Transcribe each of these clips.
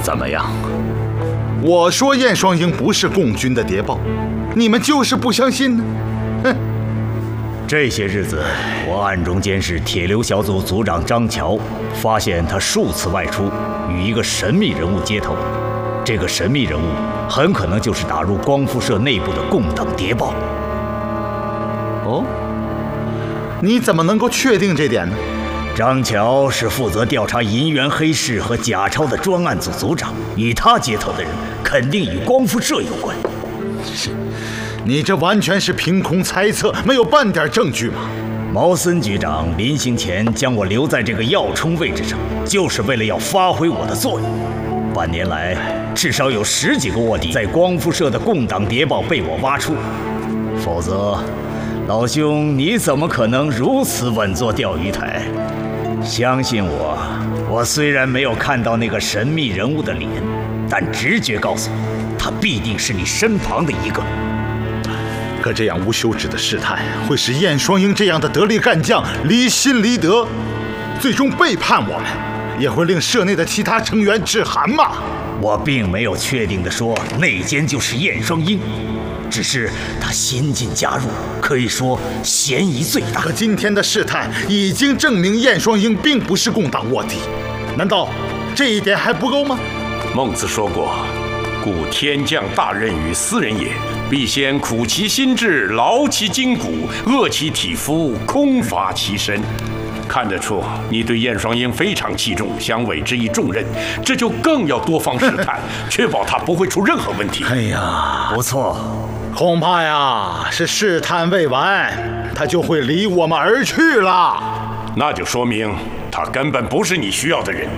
怎么样？我说燕双鹰不是共军的谍报，你们就是不相信呢？哼！ 这些日子，我暗中监视铁流小组组长张乔，发现他数次外出，与一个神秘人物接头。这个神秘人物很可能就是打入光复社内部的共党谍报。 哦，你怎么能够确定这点呢？ 张乔是负责调查银元黑市和假钞的专案组组长，与他接头的人肯定与光复社有关。 你这完全是凭空猜测，没有半点证据嘛！ 毛森局长临行前将我留在这个要冲位置上，就是为了要发挥我的作用。半年来，至少有10几个卧底在光复社的共党谍报被我挖出，否则，老兄你怎么可能如此稳坐钓鱼台？相信我，我虽然没有看到那个神秘人物的脸，但直觉告诉我，他必定是你身旁的一个。 可这样无休止的试探，会使燕双鹰这样的得力干将离心离德，最终背叛我们，也会令社内的其他成员致寒嘛。 我并没有确定地说内奸就是燕双鹰，只是他新近加入，可以说嫌疑最大。 可今天的试探已经证明燕双鹰并不是共党卧底，难道这一点还不够吗？ 孟子说过，故天降大任于斯人也，必先苦其心志，劳其筋骨，饿其体肤，空乏其身。看得出你对燕双鹰非常器重，想委之以重任，这就更要多方试探，确保他不会出任何问题。 哎呀， 不错， 恐怕呀是试探未完，他就会离我们而去了。 那就说明他根本不是你需要的人。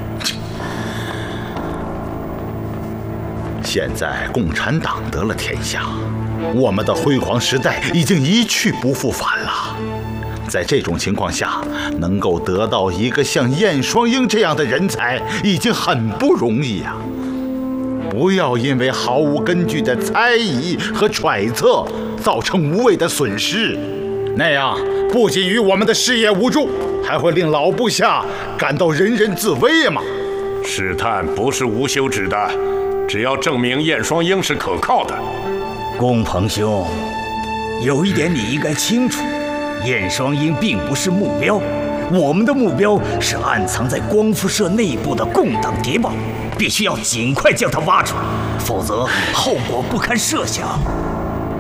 现在共产党得了天下，我们的辉煌时代已经一去不复返了。在这种情况下，能够得到一个像燕双鹰这样的人才，已经很不容易呀。不要因为毫无根据的猜疑和揣测，造成无谓的损失，那样不仅与我们的事业无助，还会令老部下感到人人自危嘛。 试探不是无休止的，只要证明燕双鹰是可靠的。 龚鹏兄，有一点你应该清楚，燕双鹰并不是目标，我们的目标是暗藏在光复社内部的共党谍报，必须要尽快将它挖出，否则后果不堪设想。